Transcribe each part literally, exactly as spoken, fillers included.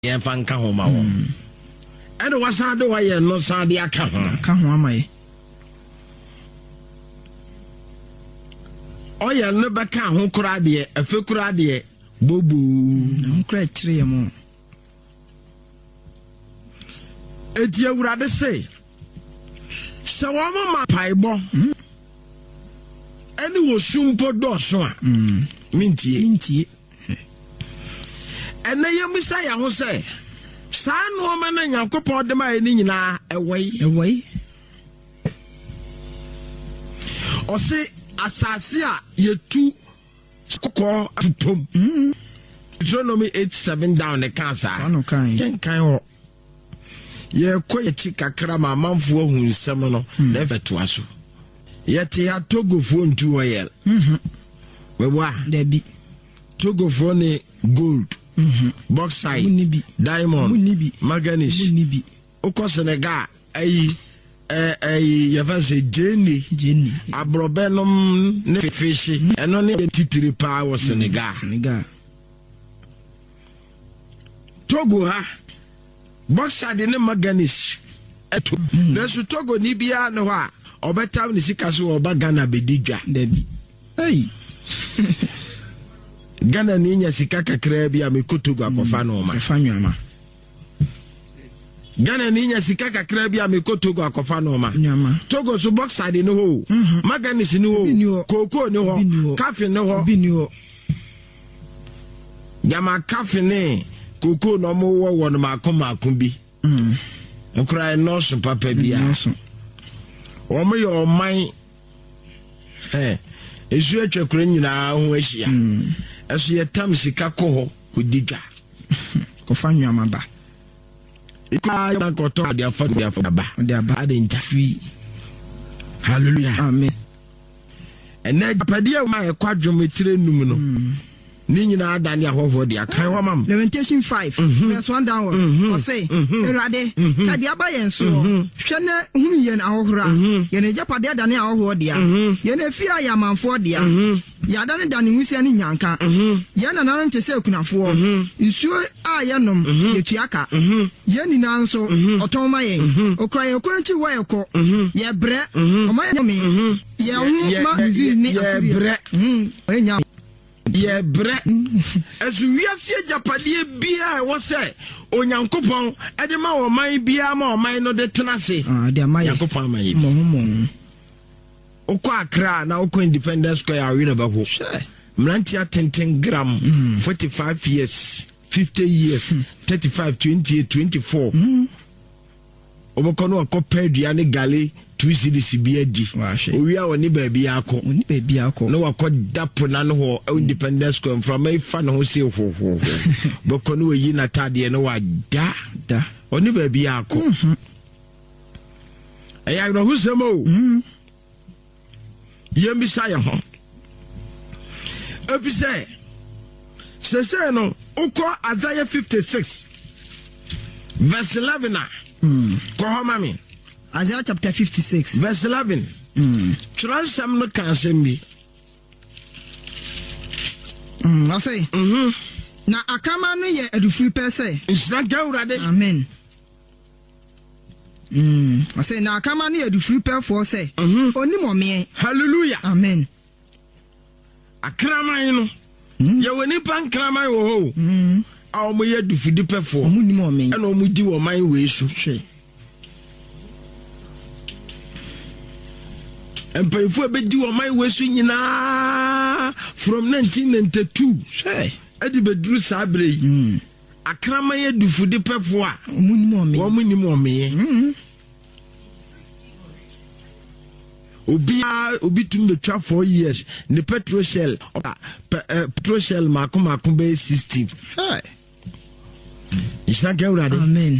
yen fan ka ho ma wo ene wasan de wa ye no san de aka ho ka ho amaye oya no be ka ho kura de afa kura de bobu no kura kire mo eti awurade se se wo ma paibo ene wo sumpo do so a mintie mintie ene yemisa ya ho se sa no ma na Nyankopon de ma ni nyina ewoi ewoi o se asase a yetu kokko apom mm Deuteronomy eight seven down the cancer sano kan yen kan ho ye koye chi kakra ma manfo hu nsem no na feto aso yete ya togofo ntu oyel mhm wewa debi togofo ne gold mhm bauxite munibi diamond munibi manganese munibi oko Senegal ayi eh eh ya fa se jeni jeni abrobenom ne fishi eno ne titiri pa wo Senegal Senegal Togo ha bauxite ne manganese eto lesu Togo ni bia ne ho a obetam ne sika so oba Ghana bedidwa debi hey Ghana ni nya sika kakra bia me kotogo akofa no ma fa nwama Ghana ni nya sika kakra bia me kotogo akofa no ma nwama Togo so bauxite ne ho manganese ne ho koko ne ho cafe ne ho bi ni ho Jama cafe ne koko no mo wo wo no makoma akumbi mm nkura no so papa bia o mo yo man eh esu atwakura nyina ho ahia eso ye tam sika ko ho odidwa ko fa nwama ba ikwa ya ko to ade afa ade afa ba ade aba ade nta free hallelujah amen ene padia ma e kwadwom tire num no ni nyina adane ahofo de akan wa mam Lamentation five verse one downward o say erade ka dia ba yen so hwe na hunu yen ahohora ye ne japade adane ahofo de a ye na fi ayamanfo de a ya adane dane nwusia ni nyanka ye na nan te se kunafo nsuo a ye nom ye tuaka ye ni nan so oton ma yen okra ye kwanchi wa ye ko ye bre o ma ye me ye hu ma mizi ni afri mm enya ye bre esu wiase japade bia wo se Onyankopon ede ma wo man bia ma wo man no de tenase ah de ma Yankopon ma yi mo mo okwa Accra na okwa Independence Square awi na bako mranti atenten gram forty-five years fifty years thirty-five twenty-eight twenty-four oboko no akopɛ dua ne gale two cities bia di owi a woni ba bia akọ oni ba bia akọ no akọ dapona no ho Independence Square from my fa no ho se ho ho boko no yi na tade no wa da da oni ba bia akọ eya no hu se mo yemi saye ho efise se se no uko Isaiah fifty-six verse eleven mm ko ho mami Isaiah chapter fifty-six verse eleven mm transam no kan sem bi mm I say mhm na akama no ye adufuri pe say isra gawrade amen mm I say na akama no ye adufuri pe for say oni mo me hallelujah amen akraman no ye woni pan kraman wo ho mm a mo ye adufudi pe for oni mo me e no mo di wo man we su hwe empayfo be di wo man we su nyina from nineteen ninety-two hwe edi bedru sabre mm akraman ye adufudi pe for a oni mo me wo mo ni mo me mm obi obi tum betwa four years ne petrol shell petrol shell makoma kumbe sixteen hey isna gawrade amen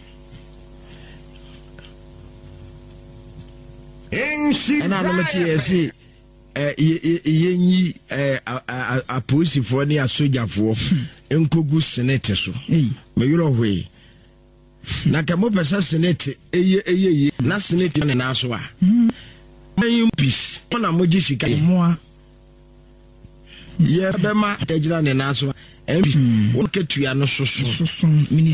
ana na meti ese eh yenyi eh aposifo ne asojafo enkogu senate so me yoro hwe na kamo pesa senate eye eye na senate ne na so a mayim peace na moji sika moa ye bema ejira ne na so a mp won ketua no so so so so